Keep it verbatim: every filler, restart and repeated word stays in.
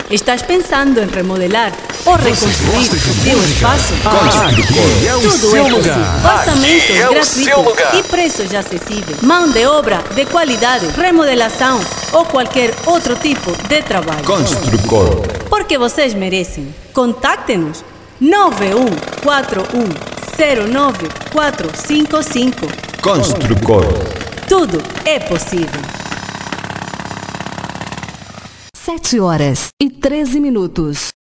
Estás pensando em remodelar ou reconstruir o teu espaço? Aqui é o Tudo seu é lugar. possível. Orçamentos Aqui é o gratuitos seu lugar. e preços acessíveis. Mão de obra de qualidade, remodelação ou qualquer outro tipo de trabalho. Construcor. Porque vocês merecem. Contacte-nos nove um quatro um zero nove quatro cinco cinco. Construcor. Tudo é possível. Sete horas e treze minutos.